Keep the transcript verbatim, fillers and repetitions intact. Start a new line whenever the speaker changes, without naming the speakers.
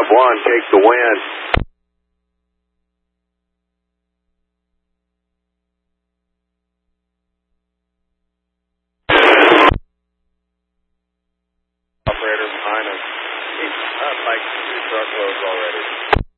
one, take the win. Operator behind us. He's uh, like two truckloads already.